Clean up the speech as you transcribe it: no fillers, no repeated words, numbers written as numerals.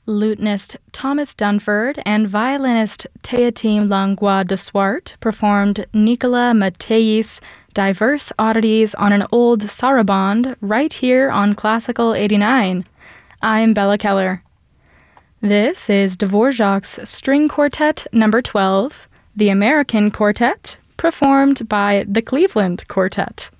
lutenist Thomas Dunford and violinist Teotim Langlois de Swart performed Nicola Mattei's diverse oddities on an old sarabande right here on Classical 89. I'm Bella Keller. This is Dvorak's String Quartet No. 12, the American Quartet, performed by the Cleveland Quartet.